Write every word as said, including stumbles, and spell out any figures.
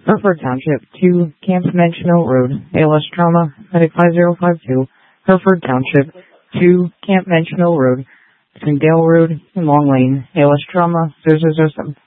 Hereford Township, two Camp Menchino Road, A L S Trauma, Medic five zero five two. Hereford Township, two Camp Menchino Road, between Dale Road and Long Lane, A L S Trauma zero zero zero seven.